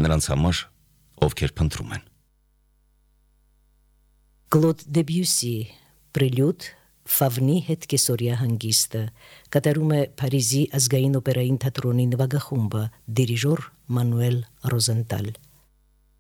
նրանց համար, ովքեր փնտրում են։ Claude Debussy, Prelude, Ֆավնի հետ կեսօրյա հանգիստը, կատարում է Փարիզի ազգային օպերային թատրոնի նվագախումբը, դիրիժոր Մանուել Ռոզենտալ։